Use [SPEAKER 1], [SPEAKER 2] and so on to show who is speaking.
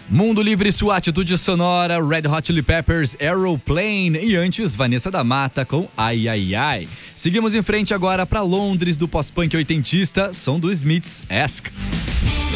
[SPEAKER 1] Mundo Livre, sua atitude sonora, Red Hot Chili Peppers, Aeroplane e antes Vanessa da Mata com Ai Ai Ai. Seguimos em frente agora para Londres do pós-punk oitentista, som do Smiths, Ask.